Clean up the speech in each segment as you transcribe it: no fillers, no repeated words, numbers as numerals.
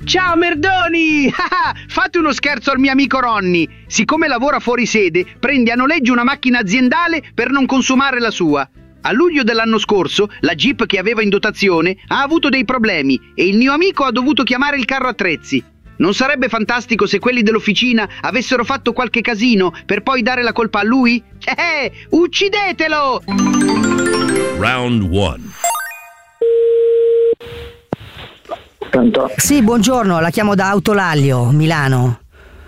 Ciao merdoni! Fate uno scherzo al mio amico Ronny. Siccome lavora fuori sede, prende a noleggio una macchina aziendale per non consumare la sua. A luglio dell'anno scorso, la Jeep che aveva in dotazione ha avuto dei problemi e il mio amico ha dovuto chiamare il carro attrezzi. Non sarebbe fantastico se quelli dell'officina avessero fatto qualche casino per poi dare la colpa a lui? Uccidetelo! Round 1. Pronto? Sì, buongiorno, la chiamo da Autolallio, Milano.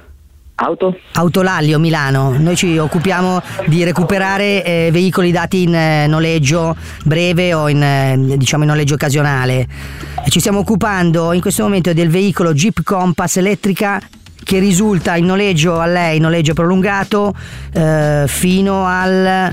Autolallio, Milano. Noi ci occupiamo di recuperare veicoli dati in noleggio breve o in noleggio occasionale. E ci stiamo occupando in questo momento del veicolo Jeep Compass elettrica che risulta in noleggio a lei, noleggio prolungato fino al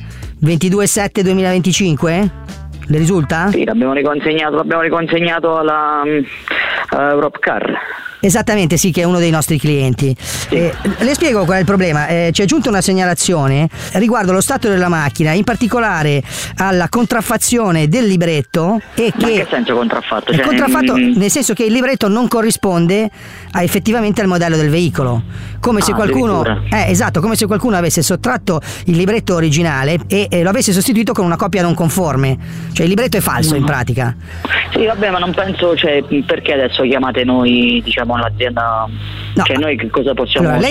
22/7/2025? Le risulta? Sì, l'abbiamo riconsegnato alla Europcar. Esattamente, sì, che è uno dei nostri clienti. Sì. Le spiego qual è il problema. Ci è giunta una segnalazione riguardo lo stato della macchina, in particolare alla contraffazione del libretto. Ma che senso contraffatto? È contraffatto nel senso che il libretto non corrisponde effettivamente al modello del veicolo. Come se qualcuno come se qualcuno avesse sottratto il libretto originale e lo avesse sostituito con una copia non conforme. Cioè il libretto è falso in pratica. Sì, vabbè, ma non penso, perché adesso chiamate noi, l'azienda, no. Noi che cosa possiamo allora,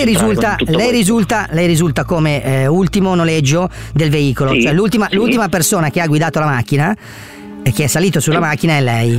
lei risulta come ultimo noleggio del veicolo, sì, cioè l'ultima persona che ha guidato la macchina e che è salito sulla macchina è lei.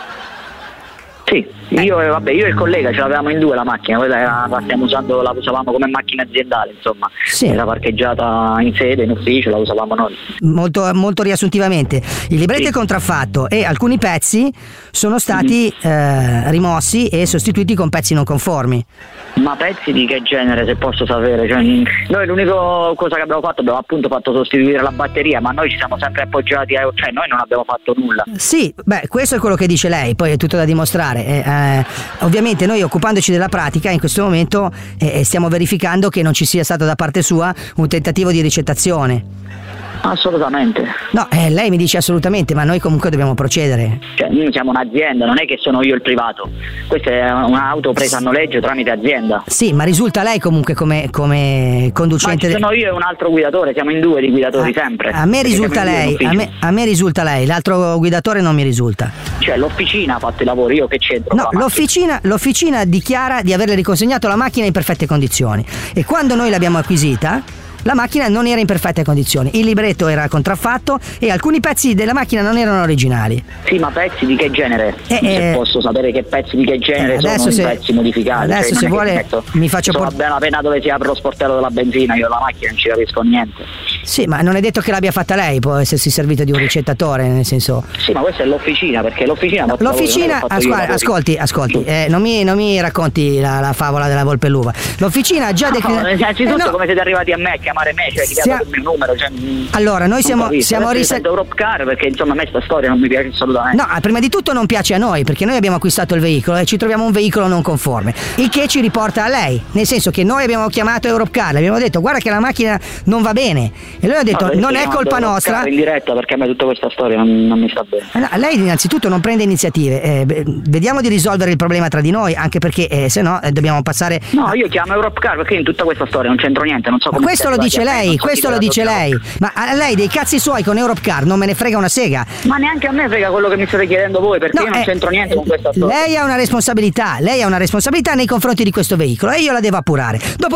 Sì, io e il collega ce l'avevamo in due la macchina, quella la usavamo come macchina aziendale, insomma. Sì. Era parcheggiata in sede, in ufficio, la usavamo noi. Molto, molto riassuntivamente. Il libretto è contraffatto e alcuni pezzi sono stati rimossi e sostituiti con pezzi non conformi. Ma pezzi di che genere, se posso sapere? Noi l'unica cosa che abbiamo fatto sostituire la batteria, ma noi ci siamo sempre appoggiati noi non abbiamo fatto nulla. Sì, questo è quello che dice lei, poi è tutto da dimostrare. Ovviamente noi, occupandoci della pratica, in questo momento stiamo verificando che non ci sia stato da parte sua un tentativo di ricettazione. Assolutamente. No, lei mi dice assolutamente, ma noi comunque dobbiamo procedere. Noi siamo un'azienda, non è che sono io il privato. Questa è un'auto presa a noleggio tramite azienda. Sì, ma risulta lei comunque come conducente. Ma sono io e un altro guidatore, siamo in due di guidatori sempre. A me risulta lei, a me risulta lei, l'altro guidatore non mi risulta. Cioè l'officina ha fatto i lavori, io che c'entro? No, l'officina dichiara di averle riconsegnato la macchina in perfette condizioni e quando noi l'abbiamo acquisita la macchina non era in perfette condizioni, il libretto era contraffatto e alcuni pezzi della macchina non erano originali. Sì, ma pezzi di che genere? Se posso sapere che pezzi di che genere sono i pezzi modificati. Adesso se vuole mi faccio portare appena dove si apre lo sportello della benzina, io la macchina non ci capisco niente. Sì, ma non è detto che l'abbia fatta lei, può essersi servito di un ricettatore, nel senso. Sì, ma questa è l'officina, perché l'officina ascolti, non mi racconti la favola della volpe e l'uva. L'officina ha già innanzitutto come siete arrivati a me, chiamare me, chi ha dato il mio numero, allora noi siamo Europcar, perché insomma a me sta storia non mi piace assolutamente. No, prima di tutto non piace a noi, perché noi abbiamo acquistato il veicolo e ci troviamo un veicolo non conforme, il che ci riporta a lei, nel senso che noi abbiamo chiamato Europcar, abbiamo detto guarda che la macchina non va bene e lui ha detto non è colpa nostra in diretta, perché a me tutta questa storia non mi sta bene. Lei innanzitutto non prende iniziative, vediamo di risolvere il problema tra di noi, anche perché se no dobbiamo passare. No, io chiamo Europcar perché in tutta questa storia non c'entro niente, non so come. Questo lo dice lei, ma a lei dei cazzi suoi con Europcar non me ne frega una sega. Ma neanche a me frega quello che mi state chiedendo voi, perché io non c'entro niente con questa storia. Lei ha una responsabilità nei confronti di questo veicolo e io la devo appurare.